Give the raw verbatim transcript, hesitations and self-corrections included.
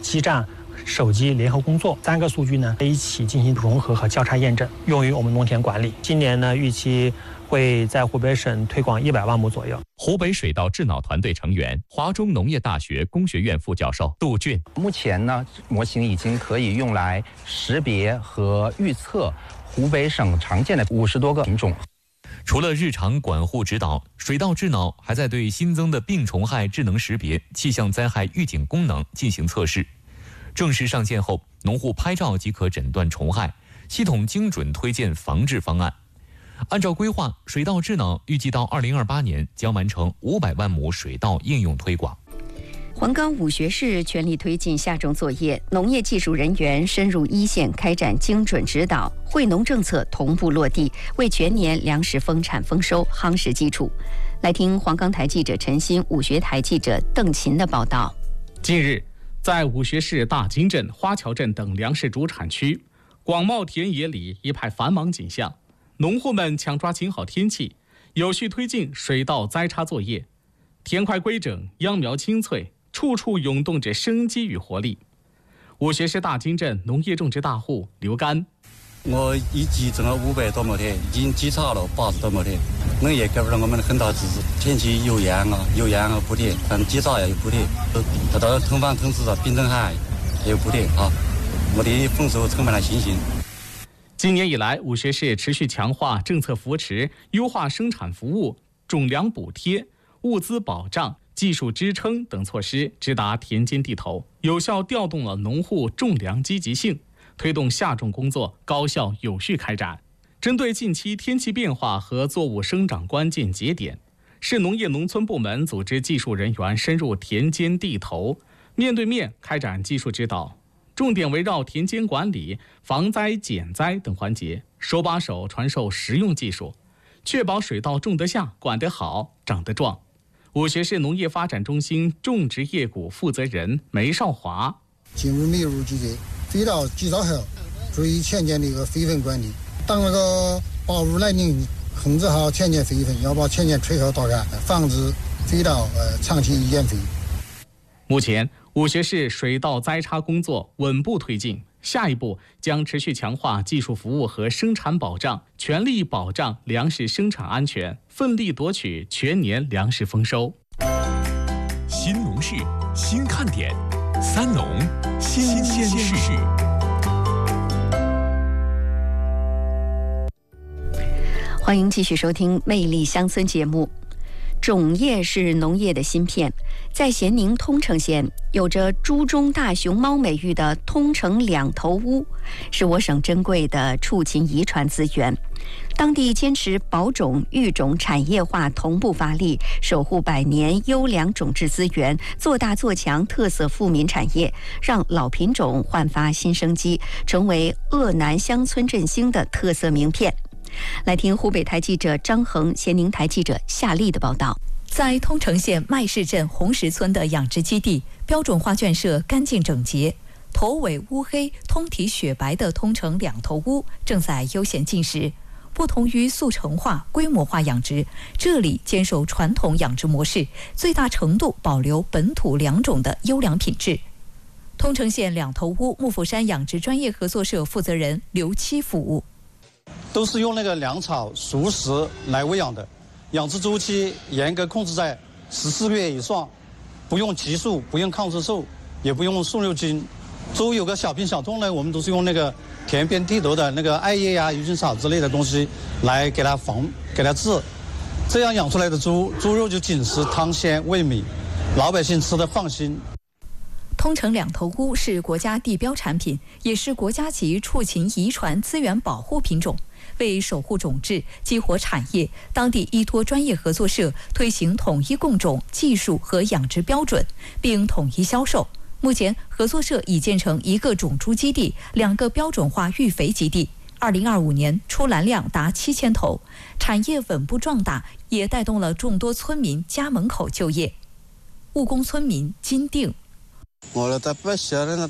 基站、手机联合工作，三个数据呢一起进行融合和交叉验证，用于我们农田管理。今年呢，预期会在湖北省推广一百万亩左右。 湖北水稻智脑团队成员、华中农业大学工学院副教授杜俊， 目前呢，模型已经可以用来识别和预测湖北省常见的五十多个品种。 除了日常管护指导，水稻智脑还在对新增的病虫害智能识别、气象灾害预警功能进行测试。正式上线后，农户拍照即可诊断虫害，系统精准推荐防治方案。按照规划，水稻智脑预计到二零二八年将完成五百万亩水稻应用推广。 黄冈武学士全力推进下种作业，农业技术人员深入一线开展精准指导，惠农政策同步落地，为全年粮食丰产丰收夯实基础。来听黄冈台记者陈鑫、武学台记者邓琴的报道。 近日，在武学市大金镇、花桥镇等粮食主产区，广袤田野里一派繁忙景象，农户们抢抓晴好天气，有序推进水稻栽插作业，田块规整，秧苗青翠，处处涌动着生机与活力。武学市大金镇农业种植大户刘干， 我一集种了五百多亩田，已经基插了八十多亩田。农业给了我们很大支持，前期有盐啊，有盐啊补贴，反正基插也有补贴，得到同房同时啊，病虫害也有补贴啊，我的丰收充满了信心。 今年以来，武学市持续强化政策扶持，优化生产服务、种粮补贴、物资保障、技术支撑等措施，直达田间地头，有效调动了农户种粮积极性，推动下种工作高效有序开展。针对近期天气变化和作物生长关键节点，市农业农村部门组织技术人员深入田间地头，面对面开展技术指导，重点围绕田间管理、防灾减灾等环节，手把手传授实用技术，确保水稻种得下、管得好、长得壮。武学市农业发展中心种植业股负责人梅少华， 进入梅雨季节，水稻及早后注意田间的一个水分管理，当那个暴雨来临，控制好田间水分，要把田间吹后到干，防止水稻呃长期淹水。 目前，武学市水稻栽插工作稳步推进，下一步将持续强化技术服务和生产保障，全力保障粮食生产安全，奋力夺取全年粮食丰收。 新农事，新看点，三农新鲜事。 欢迎继续收听《魅力乡村》节目。种业是农业的芯片，在咸宁通城县有着猪中大熊猫美誉的通城两头屋，是我省珍贵的畜禽遗传资源。当地坚持保种育种产业化同步发力，守护百年优良种质资源，做大做强特色富民产业，让老品种焕发新生机，成为鄂南乡村振兴的特色名片。来听湖北台记者张恒、咸宁台记者夏丽的报道。 在通城县麦市镇红石村的养殖基地，标准化圈舍干净整洁，头尾乌黑、通体雪白的通城两头乌正在悠闲进食。不同于速成化、规模化养殖，这里坚守传统养殖模式，最大程度保留本土良种的优良品质。通城县两头乌木府山养殖专业合作社负责人刘七服务。 都是用那个粮草、熟食来喂养的，养殖周期严格控制在十四个月以上，不用激素，不用抗生素，也不用瘦肉精。周围有个小病小痛呢，我们都是用那个田边地头的那个艾叶呀、鱼腥草之类的东西来给它防、给它治。这样养出来的猪，猪肉就紧实、汤鲜、味美，老百姓吃得放心。 通城两头乌是国家地标产品，也是国家级畜禽遗传资源保护品种。为守护种质、激活产业，当地依托专业合作社推行统一供种技术和养殖标准，并统一销售。目前，合作社已建成一个种猪基地、两个标准化育肥基地。二零二五年出栏量达七千头，产业稳步壮大，也带动了众多村民家门口就业。务工村民金定， 我在不小人